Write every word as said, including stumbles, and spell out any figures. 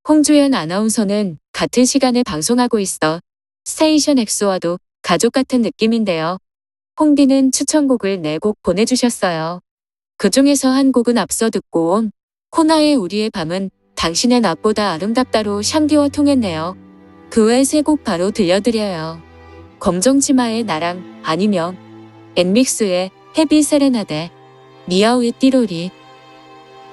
홍주연 아나운서는 같은 시간에 방송하고 있어 스테이션 엑소와도 가족 같은 느낌인데요. 홍디는 추천곡을 네 곡 보내주셨어요. 그 중에서 한 곡은 앞서 듣고 온 코나의 우리의 밤은 당신의 낮보다 아름답다로 샹디와 통했네요. 그 외 세 곡 바로 들려드려요. 검정치마의 나랑 아니면 엔믹스의 헤비 세레나데, 미아우의 띠로리,